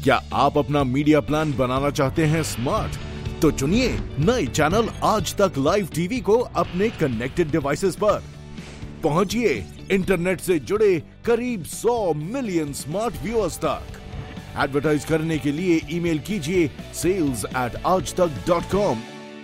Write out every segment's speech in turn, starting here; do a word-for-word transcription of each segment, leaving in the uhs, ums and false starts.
क्या आप अपना मीडिया प्लान बनाना चाहते हैं स्मार्ट? तो चुनिए नए चैनल आज तक लाइव टीवी को अपने कनेक्टेड डिवाइसेस पर। पहुंचिए इंटरनेट से जुड़े करीब सौ मिलियन स्मार्ट व्यूअर्स तक। एडवर्टाइज करने के लिए ईमेल कीजिए सेल्स एट आज तक dot com.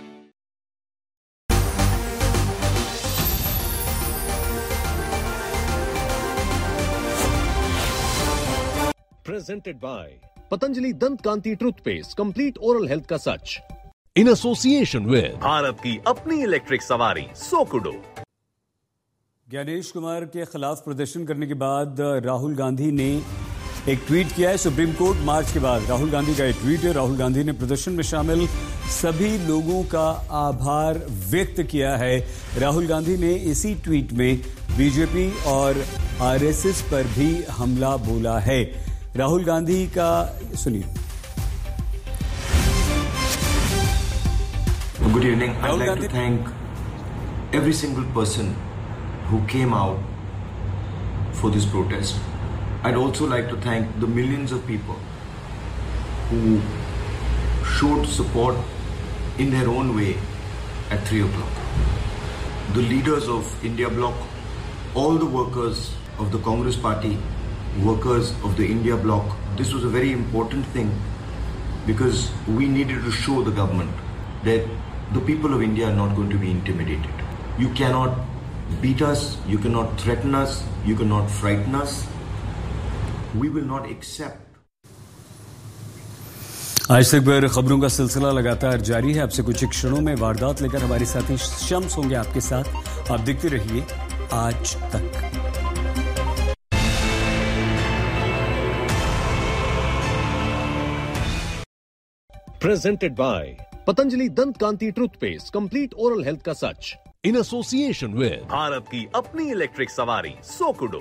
Presented by Patanjali दंत कांति टूथपेस्ट, कंप्लीट ओरल हेल्थ का सच। इन एसोसिएशन विद भारत की अपनी इलेक्ट्रिक सवारी सोकुडो। ज्ञानेश कुमार के खिलाफ प्रदर्शन करने के बाद राहुल गांधी ने एक ट्वीट किया है। सुप्रीम कोर्ट मार्च के बाद राहुल गांधी का एक ट्वीट है। राहुल गांधी ने प्रदर्शन में शामिल सभी लोगों का आभार व्यक्त किया है। राहुल गांधी ने इसी ट्वीट में बीजेपी और आरएसएस पर भी हमला बोला है। राहुल गांधी का सुनिए। Good evening. I'd like to thank every single person who came out for this protest. I'd also like to thank the millions of people who showed support in their own way at three o'clock. The leaders of India Bloc, all the workers of the Congress Party, workers of the India Bloc, this was a very important thing because we needed to show the government that the people of India are not going to be intimidated. You cannot beat us, you cannot threaten us, you cannot frighten us. We will not accept. आज तक पर खबरों का सिलसिला लगातार जारी है। आपसे कुछ क्षणों में वारदात लेकर हमारे साथी शम्स होंगे आपके साथ। आप देखते रहिए आज तक। Presented by पतंजलि दंत कांति टूथपेस्ट, कंप्लीट ओरल हेल्थ का सच। इन एसोसिएशन विद भारत की अपनी इलेक्ट्रिक सवारी सोकुडो।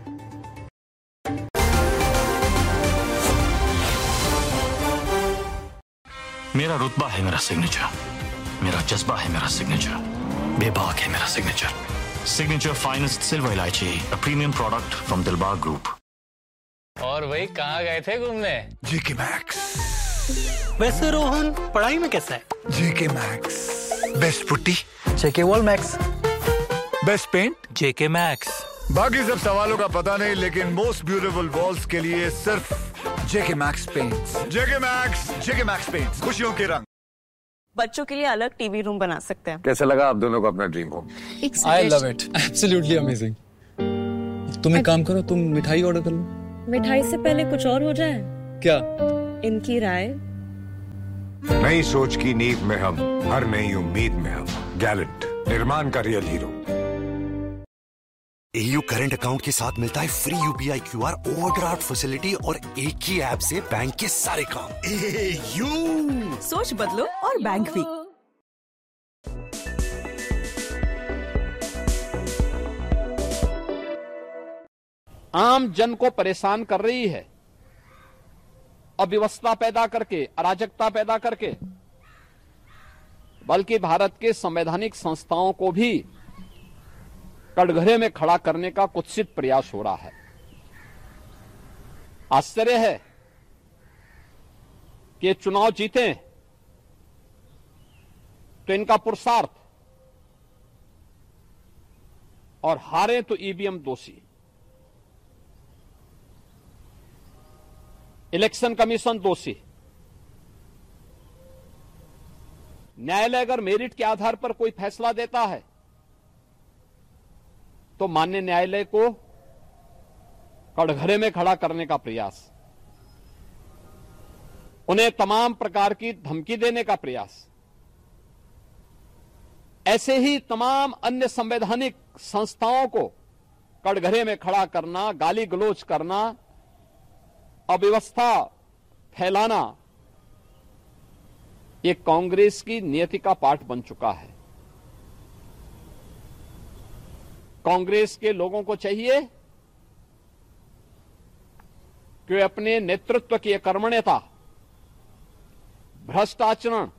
मेरा रुतबा है मेरा सिग्नेचर, मेरा जज्बा है मेरा सिग्नेचर, बेबाक है मेरा सिग्नेचर। सिग्नेचर फाइनेस्ट सिल्वर इलायची, a premium product from Dilbag group. और वही कहाँ गए थे घूमने? GK max. वैसे रोहन पढ़ाई में कैसा है? जीके मैक्स बेस्ट पुट्टी, जेके वॉल मैक्स बेस्ट पेंट, जेके मैक्स। बाकी सब सवालों का पता नहीं, लेकिन मोस्ट ब्यूटीफुल वॉल्स के लिए सिर्फ जेके मैक्स पेंट्स। जेके मैक्स, जेके मैक्स पेंट्स, खुशियों के रंग। बच्चों के लिए अलग टीवी रूम बना सकते हैं। कैसा लगा आप दोनों को अपना dream home? I love it, absolutely amazing. तुम एक काम करो, तुम मिठाई ऑर्डर कर लो। मिठाई से पहले कुछ और हो जाए क्या? इनकी राय। नई सोच की नींव में हम, हर नई उम्मीद में हम। गैलेंट, निर्माण का real hero. AU current account के साथ मिलता है free UPI QR, overdraft facility और एक ही ऐप से बैंक के सारे काम। एयू, सोच बदलो और बैंक भी। आम जन को परेशान कर रही है, अव्यवस्था पैदा करके, अराजकता पैदा करके, बल्कि भारत के संवैधानिक संस्थाओं को भी कटघरे में खड़ा करने का कुत्सित प्रयास हो रहा है। आश्चर्य है कि चुनाव जीते तो इनका पुरुषार्थ और हारे तो ईवीएम दोषी। इलेक्शन कमीशन दोषी। न्यायालय अगर मेरिट के आधार पर कोई फैसला देता है तो माननीय न्यायालय को कटघरे में खड़ा करने का प्रयास, उन्हें तमाम प्रकार की धमकी देने का प्रयास, ऐसे ही तमाम अन्य संवैधानिक संस्थाओं को कटघरे में खड़ा करना, गाली गलौज करना, अव्यवस्था फैलाना, ये कांग्रेस की नियति का पाठ बन चुका है। कांग्रेस के लोगों को चाहिए कि वे अपने नेतृत्व की अकर्मण्यता, भ्रष्ट आचरण,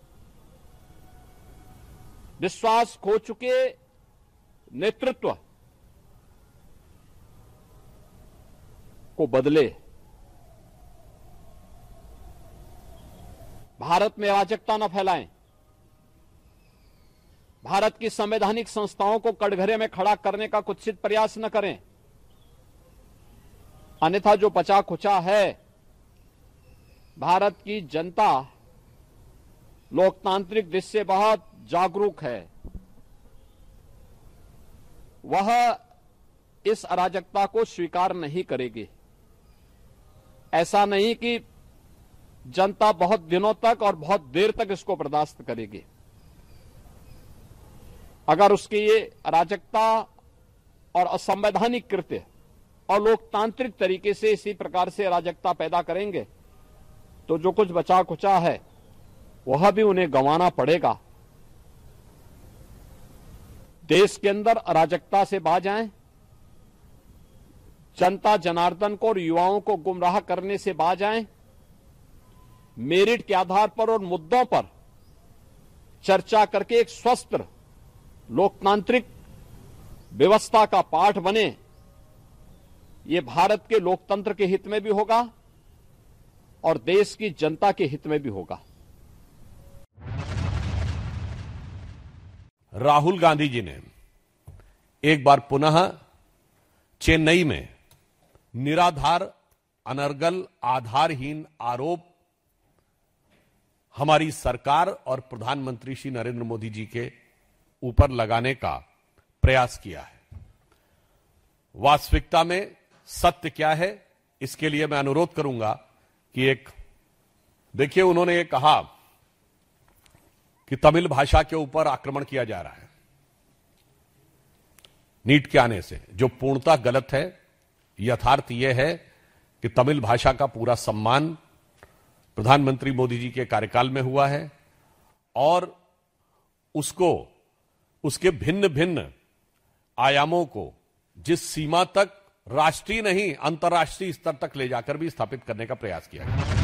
विश्वास खो चुके नेतृत्व को बदले। भारत में अराजकता न फैलाएं, भारत की संवैधानिक संस्थाओं को कटघरे में खड़ा करने का कुत्सित प्रयास न करें। अन्यथा जो बचा खुचा है, भारत की जनता लोकतांत्रिक दृष्टि से बहुत जागरूक है, वह इस अराजकता को स्वीकार नहीं करेगी। ऐसा नहीं कि जनता बहुत दिनों तक और बहुत देर तक इसको बर्दाश्त करेगी। अगर उसकी ये अराजकता और असंवैधानिक कृत्य और लोकतांत्रिक तरीके से इसी प्रकार से अराजकता पैदा करेंगे तो जो कुछ बचा खुचा है वह भी उन्हें गंवाना पड़ेगा। देश के अंदर अराजकता से बाज आएं, जनता जनार्दन को और युवाओं को गुमराह करने से बाज आएं, मेरिट के आधार पर और मुद्दों पर चर्चा करके एक स्वस्थ लोकतांत्रिक व्यवस्था का पाठ बने। ये भारत के लोकतंत्र के हित में भी होगा और देश की जनता के हित में भी होगा। राहुल गांधी जी ने एक बार पुनः चेन्नई में निराधार, अनर्गल, आधारहीन आरोप हमारी सरकार और प्रधानमंत्री श्री नरेंद्र मोदी जी के ऊपर लगाने का प्रयास किया है। वास्तविकता में सत्य क्या है, इसके लिए मैं अनुरोध करूंगा कि एक देखिए, उन्होंने ये कहा कि तमिल भाषा के ऊपर आक्रमण किया जा रहा है नीट के आने से, जो पूर्णतः गलत है। यथार्थ यह है कि तमिल भाषा का पूरा सम्मान प्रधानमंत्री मोदी जी के कार्यकाल में हुआ है और उसको, उसके भिन्न भिन्न आयामों को जिस सीमा तक राष्ट्रीय नहीं अंतर्राष्ट्रीय स्तर तक ले जाकर भी स्थापित करने का प्रयास किया गया।